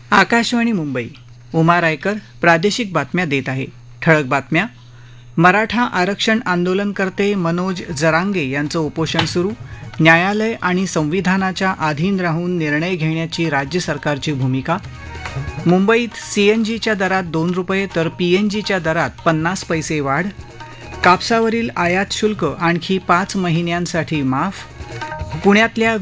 आकाशवाणी मुंबई. उमा रायकर प्रादेशिक बातम्या देत आहे. ठळक बातम्या. मराठा आरक्षण आंदोलनकर्ते मनोज जरांगे यांचं उपोषण सुरू. न्यायालय आणि संविधानाच्या अधीन राहून निर्णय घेण्याची राज्य सरकारची भूमिका. मुंबईत सीएनजीच्या दरात 2 रुपये तर पीएनजीच्या दरात 50 पैसे वाढ. कापसावरील आयात शुल्क आणखी 5 महिन्यांसाठी माफ. पुण्यातल्या